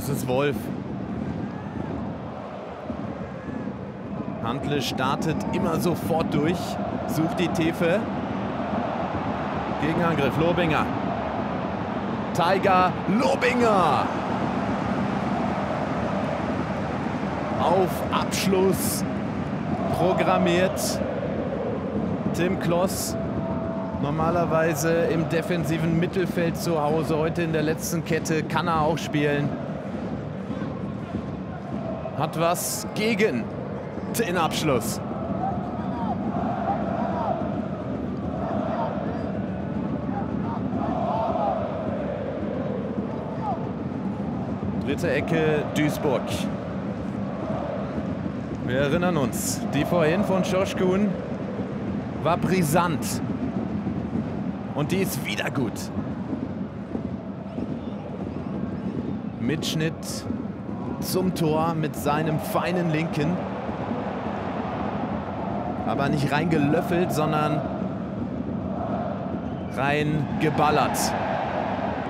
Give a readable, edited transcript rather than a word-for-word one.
Das ist Wolf. Hantle startet immer sofort durch. Sucht die Tiefe. Gegenangriff, Lobinger. Tiger, Lobinger. Auf Abschluss programmiert Tim Kloss. Normalerweise im defensiven Mittelfeld zu Hause. Heute in der letzten Kette kann er auch spielen. Hat was gegen den Abschluss. Dritte Ecke, Duisburg. Wir erinnern uns, die vorhin von Şoşkun war brisant. Und die ist wieder gut. Mitschnitt zum Tor mit seinem feinen Linken. Aber nicht reingelöffelt, sondern rein geballert.